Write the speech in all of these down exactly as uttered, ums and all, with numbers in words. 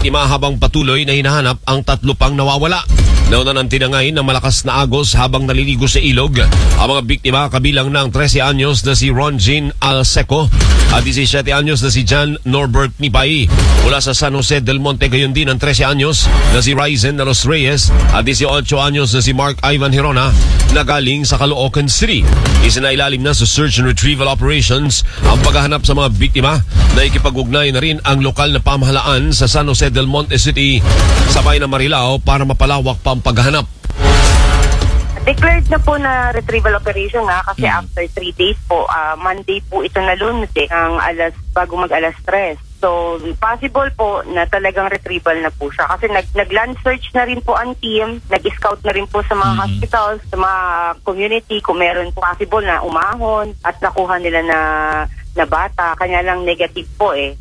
biktima habang patuloy na hinahanap ang tatlo pang nawawala. Nauna ng tinangay ng malakas na agos habang naliligo sa ilog ang mga biktima kabilang ng trese anyos na si Ron Jean Alseco at disisiete anyos na si John Norbert Nipay. Mula sa San Jose del Monte gayon din ang trese anyos na si Ryzen de los Reyes at dieciocho anyos na si Mark Ivan Hirona na galing sa Caloocan City. Isinailalim na sa search and retrieval operations ang paghahanap sa mga biktima na ikipag-ugnay na rin ang lokal na pamahalaan sa San Jose del Monte City sabay na Marilao para mapalawak pa ang paghahanap. Declared na po na retrieval operation na kasi hmm. after three days po, uh, Monday po ito nalunod eh, ang alas, bago mag alas tres. So, possible po na talagang retrieval na po siya. Kasi nag, nag-land search na rin po ang team, nag-scout na rin po sa mga hmm. hospitals, sa mga community, kung meron possible na umahon at nakuha nila na, na bata. Kanya lang negative po eh.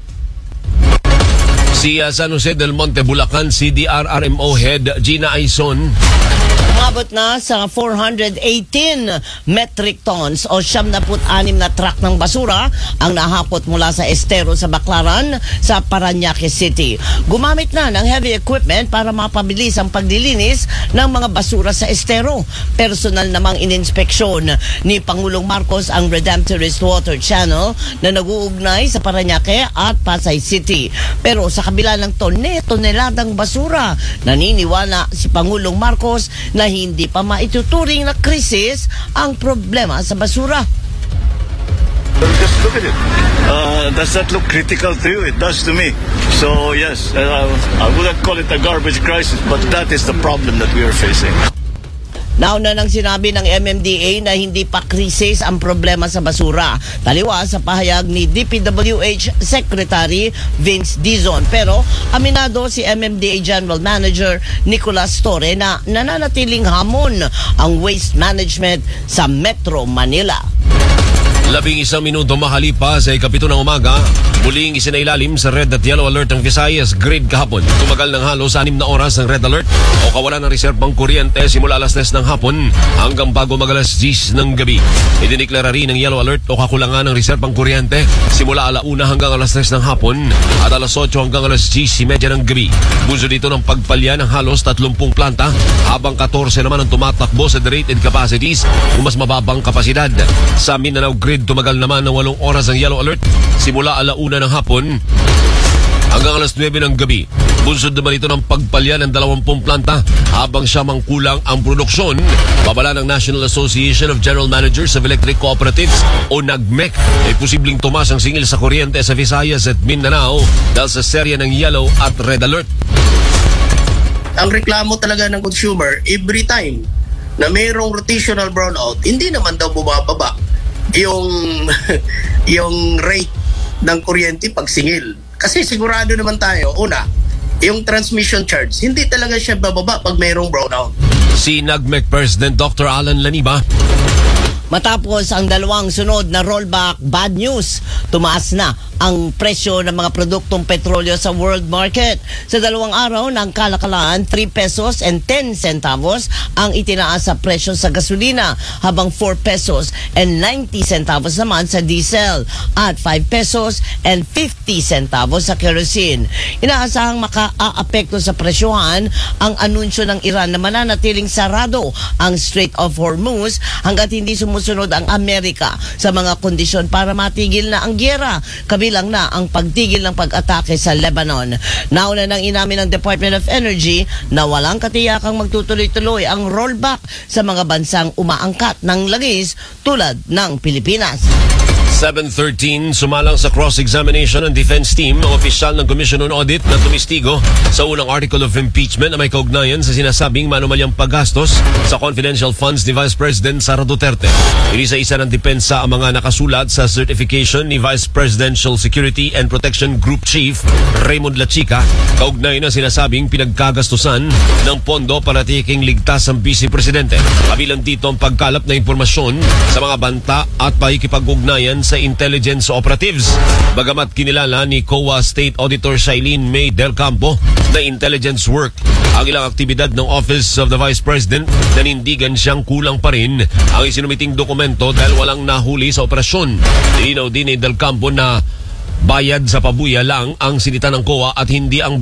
Si uh, San Jose del Monte, Bulacan, C D R R M O Head Gina Aison. Umabot na sa four hundred eighteen metric tons o siyam na put anim na truck ng basura ang nahakot mula sa estero sa Baclaran sa Parañaque City. Gumamit na ng heavy equipment para mapabilis ang paglilinis ng mga basura sa estero. Personal namang ininspeksyon ni Pangulong Marcos ang Redemptorist Water Channel na nag-uugnay sa Parañaque at Pasay City. Pero sa kabila ng tonne-toneladang basura, naniniwala si Pangulong Marcos na hindi pa maituturing na krisis ang problema sa basura. Just look at it. Uh, does that look critical to you? It does to me. So yes, uh, I wouldn't call it a garbage crisis, but that is the problem that we are facing. Nauna nang sinabi ng M M D A na hindi pa krisis ang problema sa basura. Taliwa sa pahayag ni D P W H Secretary Vince Dizon. Pero aminado si M M D A General Manager Nicolas Torre na nananatiling hamon ang waste management sa Metro Manila. Labing isang minuto makalipas sa ikapito ng umaga, muling isinailalim sa red at yellow alert ang Visayas grid kahapon. Tumagal ng halos anim na oras ang red alert o kawalan ng reserbang kuryente simula alas tres ng hapon hanggang bago mag alas diyes ng gabi. Idiniklara rin ng yellow alert o kakulangan ng reserbang kuryente simula alauna hanggang alas tres ng hapon at alas otso hanggang alas diyes trenta ng gabi. Bunso dito ng pagpalya ng halos tatlumpung planta habang katorse naman ang tumatakbo sa rated capacities kung mas mababang kapasidad. Sa Mindanao grid, tumagal naman ng walong oras ang yellow alert simula alauna ng hapon hanggang alas nuwebe ng gabi. Bunsod naman ito ng pagpalya ng dalawampung planta habang siya mangkulang ang produksyon. Babala ng National Association of General Managers of Electric Cooperatives o NAGMEC ay posibleng tumas ang singil sa kuryente sa Visayas at Mindanao dahil sa serya ng yellow at red alert. Ang reklamo talaga ng consumer every time na mayroong rotational brownout, hindi naman daw bumababa yung yung rate ng kuryente pag singil. Kasi sigurado naman tayo, una, yung transmission charge, hindi talaga siya bababa pag mayroong brownout. Si NAGMEC President Doctor Alan Laniba. Matapos ang dalawang sunod na rollback, bad news, tumaas na ang presyo ng mga produktong petrolyo sa world market. Sa dalawang araw ng kalakalaan, three pesos and ten centavos ang itinaas sa presyo sa gasolina, habang four pesos and ninety centavos naman sa diesel at five pesos and fifty centavos sa kerosene. Inaasahang maka-aapekto sa presyohan ang anunsyo ng Iran na mananatiling sarado ang Strait of Hormuz hanggat hindi sumusunod ang Amerika sa mga kondisyon para matigil na ang gyera, kabilang na ang pagtigil ng pag-atake sa Lebanon. Nauna nang inamin ng Department of Energy na walang katiyakang magtutuloy-tuloy ang rollback sa mga bansang umaangkat ng langis tulad ng Pilipinas. seven thirteen, sumalang sa cross-examination ng defense team ang opisyal ng Commission on Audit na tumistigo sa unang article of impeachment na may kaugnayan sa sinasabing manumalyang paggastos sa confidential funds ni Vice President Sara Duterte. Inisa-isa ng depensa ang mga nakasulat sa certification ni Vice Presidential Security and Protection Group Chief Raymond Lachica, kaugnay na sinasabing pinagkagastusan ng pondo para tiking ligtas ang Vice Presidente. Kabilang dito ang pagkalap na impormasyon sa mga banta at pakikipag-ugnayan sa intelligence operatives. Bagamat kinilala ni C O A State Auditor Shailene May Del Campo na intelligence work ang ilang aktibidad ng Office of the Vice President, nanindigan siyang kulang pa rin ang isinumiting dokumento dahil walang nahuli sa operasyon. Linaw din ni Del Campo na bayad sa pabuya lang ang sinita ng C O A at hindi ang